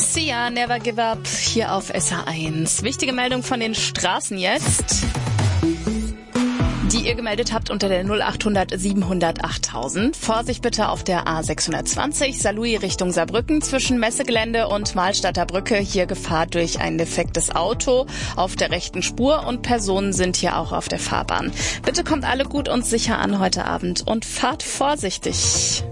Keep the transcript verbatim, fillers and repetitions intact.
Sia, Never Give Up, hier auf S H eins. Wichtige Meldung von den Straßen jetzt, die ihr gemeldet habt unter der null achthundert siebenhundert achttausend. Vorsicht bitte auf der A sechshundertzwanzig, Saarlouis Richtung Saarbrücken zwischen Messegelände und Mahlstadter Brücke. Hier Gefahr durch ein defektes Auto auf der rechten Spur und Personen sind hier auch auf der Fahrbahn. Bitte kommt alle gut und sicher an heute Abend und fahrt vorsichtig.